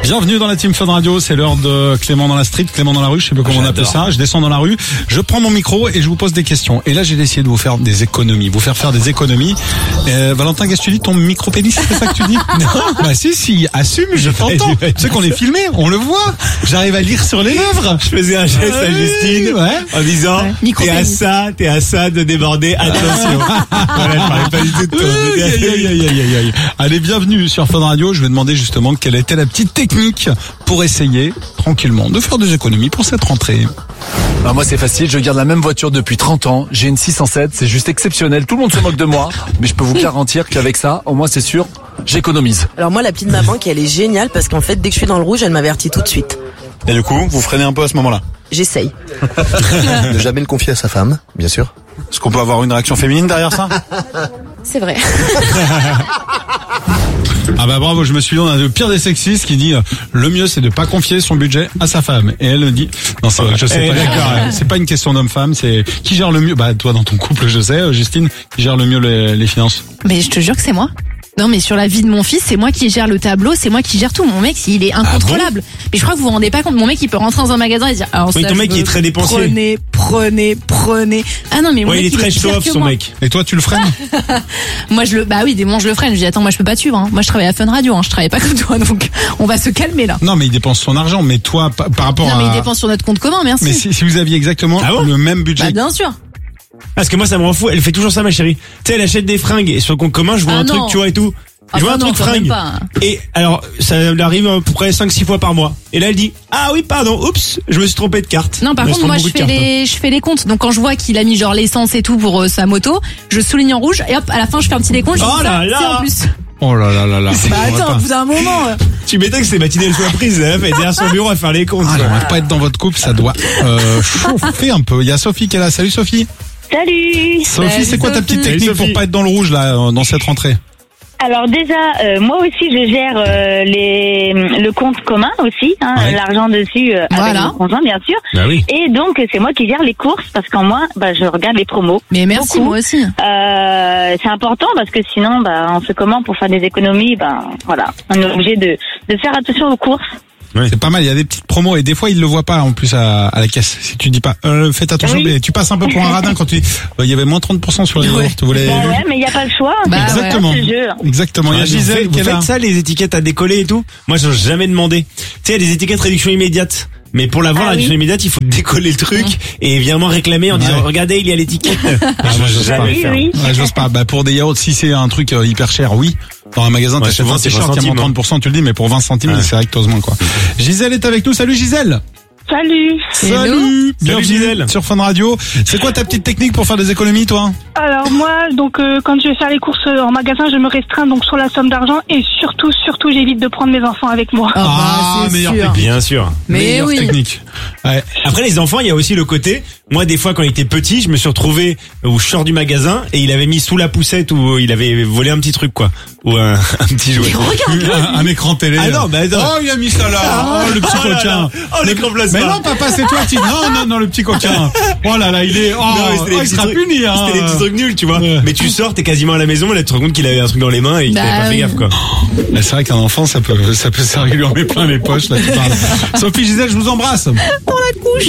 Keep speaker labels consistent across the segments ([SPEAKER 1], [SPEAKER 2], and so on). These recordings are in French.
[SPEAKER 1] Bienvenue dans la Team Fun Radio, c'est l'heure de Clément dans la street, Clément dans la rue, je sais pas comment on appelle ça. Je descends dans la rue, je prends mon micro et je vous pose des questions. Et là, j'ai décidé de vous faire des économies, vous faire des économies. Valentin, qu'est-ce que tu dis? Ton micro-pénis, c'est ça que tu dis? Non. Bah si, assume, je t'entends. Tu sais qu'on est filmé, on le voit. J'arrive à lire sur les lèvres.
[SPEAKER 2] Je faisais un geste à Justine en disant t'es à ça de déborder, attention. Voilà, je parlais pas du tout de toi.
[SPEAKER 1] Aïe. Allez, bienvenue sur Fun Radio. Je vais demander justement quelle était la petite technique pour essayer tranquillement de faire des économies pour cette rentrée.
[SPEAKER 3] Alors moi c'est facile, je garde la même voiture depuis 30 ans, j'ai une 607, c'est juste exceptionnel, tout le monde se moque de moi, mais je peux vous garantir qu'avec ça, au moins c'est sûr, j'économise.
[SPEAKER 4] Alors moi la petite maman elle est géniale parce qu'en fait dès que je suis dans le rouge elle m'avertit tout de suite.
[SPEAKER 1] Et du coup vous freinez un peu à ce moment-là?
[SPEAKER 4] J'essaye.
[SPEAKER 5] Ne jamais le confier à sa femme, bien sûr.
[SPEAKER 1] Est-ce qu'on peut avoir une réaction féminine derrière ça?
[SPEAKER 4] C'est vrai.
[SPEAKER 1] Ah bah bravo, je me suis dit, on a le pire des sexistes qui dit le mieux c'est de pas confier son budget à sa femme. Et elle dit non, c'est vrai, je sais pas, d'accord, c'est pas une question d'homme-femme, c'est qui gère le mieux. Bah toi dans ton couple, je sais, Justine, qui gère le mieux les finances?
[SPEAKER 6] Mais je te jure que c'est moi. Non mais sur la vie de mon fils, c'est moi qui gère le tableau, c'est moi qui gère tout. Mon mec, il est incontrôlable. Mais je crois que vous vous rendez pas compte, mon mec il peut rentrer dans un magasin et dire alors
[SPEAKER 2] oui,
[SPEAKER 6] ça,
[SPEAKER 2] ton mec il est très dépensier.
[SPEAKER 6] Prenez. Ah non mais mon
[SPEAKER 2] ouais,
[SPEAKER 6] mec
[SPEAKER 2] il est très show-off son mec.
[SPEAKER 1] Et toi tu le freines?
[SPEAKER 6] Moi je le freine, je dis attends, moi je peux pas te suivre hein. Moi je travaille à Fun Radio hein. Je travaille pas comme toi donc on va se calmer là.
[SPEAKER 1] Non mais il dépense son argent, mais toi par rapport
[SPEAKER 6] Non mais il dépense sur notre compte commun, merci.
[SPEAKER 1] Mais si vous aviez exactement le même budget.
[SPEAKER 6] Bah bien sûr.
[SPEAKER 2] Parce que moi ça me rend fou, elle fait toujours ça ma chérie. Tu sais elle achète des fringues et sur le compte commun je vois un truc tu vois et tout. Je vois un truc fringue. Et alors, ça arrive à peu près 5-6 fois par mois. Et là, elle dit, ah oui, pardon, oups, je me suis trompé de carte.
[SPEAKER 6] Non, par contre, moi, je fais les comptes. Donc, quand je vois qu'il a mis genre l'essence et tout pour sa moto, je souligne en rouge et hop, à la fin, je fais un petit décompte.
[SPEAKER 2] Oh là là!
[SPEAKER 6] En plus.
[SPEAKER 1] Oh là là là là.
[SPEAKER 6] Bah attends, au bout d'un moment.
[SPEAKER 2] Tu m'étonnes que c'est matinée, elle soit prise. Elle est derrière son bureau à faire les comptes.
[SPEAKER 1] On va pas être dans votre couple, ça doit chauffer un peu. Il y a Sophie qui est là. Salut Sophie.
[SPEAKER 7] Salut.
[SPEAKER 1] Sophie, c'est quoi ta petite technique pour pas être dans le rouge là dans cette rentrée?
[SPEAKER 7] Alors déjà, moi aussi je gère le compte commun aussi, l'argent dessus avec mon conjoint bien sûr.
[SPEAKER 2] Bah oui.
[SPEAKER 7] Et donc c'est moi qui gère les courses parce qu'en moi, je regarde les promos.
[SPEAKER 6] Mais merci, moi aussi.
[SPEAKER 7] C'est important parce que sinon, on fait comment pour faire des économies? Voilà, on est obligé de faire attention aux courses.
[SPEAKER 1] Ouais. C'est pas mal, il y a des petites promos et des fois ils le voient pas en plus à la caisse. Si tu dis pas faites attention, mais tu passes un peu pour un radin quand tu il y avait moins 30% sur les yaourts, vous l'avez vu?
[SPEAKER 7] Ouais, mais il y a pas le choix.
[SPEAKER 1] Exactement. Exactement. Il y a Gisèle qui est là.
[SPEAKER 2] Vous faites ça les étiquettes à décoller et tout? Moi je n'ai jamais demandé. Tu sais, il y a des étiquettes réduction immédiate. Mais pour l'avoir, la réduction immédiate, il faut décoller le truc et évidemment réclamer en disant regardez, il y a l'étiquette.
[SPEAKER 1] J'ose pas. Pour des yaourts, si c'est un truc hyper cher, oui. Dans un magasin, t'achètes un t-shirt, il y a moins 30%, tu le dis, mais pour 20 centimes, c'est recteusement, quoi. Gisèle est avec nous. Salut Gisèle.
[SPEAKER 7] Salut.
[SPEAKER 1] Salut Gisèle sur Fun Radio. C'est quoi ta petite technique pour faire des économies, toi?
[SPEAKER 8] Alors moi, donc quand je vais faire les courses en magasin, je me restreins donc sur la somme d'argent et surtout j'évite de prendre mes enfants avec moi.
[SPEAKER 1] Meilleure technique.
[SPEAKER 2] Bien sûr.
[SPEAKER 6] Mais oui.
[SPEAKER 1] Technique. Ouais.
[SPEAKER 2] Après les enfants, il y a aussi le côté. Moi, des fois, quand il était petit, je me suis retrouvé où je sors du magasin et il avait mis sous la poussette ou il avait volé un petit truc, quoi, ou un petit jouet.
[SPEAKER 1] Un écran télé.
[SPEAKER 2] Ah non,
[SPEAKER 1] Oh, il a mis ça là. Oh, le petit coquin.
[SPEAKER 2] Oh, l'écran plasma.
[SPEAKER 1] Mais non, papa, c'est toi qui. Non, le petit coquin. Oh là là, il est. Il sera puni.
[SPEAKER 2] C'était des petits trucs nuls, tu vois. Mais tu sors, t'es quasiment à la maison, là, tu te rends compte qu'il avait un truc dans les mains et qu'il avait pas fait gaffe, quoi.
[SPEAKER 1] Mais c'est vrai qu'un enfant, ça peut lui en mettre plein les poches, là, tu parles. Sophie, Gisèle, je vous embrasse.
[SPEAKER 6] Dans la couche.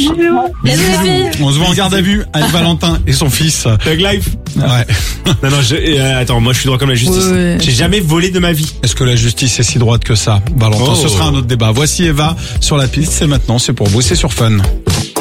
[SPEAKER 1] On se voit en garde à vue avec Valentin et son fils.
[SPEAKER 2] Thug Life.
[SPEAKER 1] Ouais.
[SPEAKER 2] Non, attends, moi je suis droit comme la justice.
[SPEAKER 6] Ouais.
[SPEAKER 2] J'ai jamais volé de ma vie.
[SPEAKER 1] Est-ce que la justice est si droite que ça, Valentin? Ce sera un autre débat. Voici Eva sur la piste, c'est maintenant, c'est pour vous, c'est sur Fun.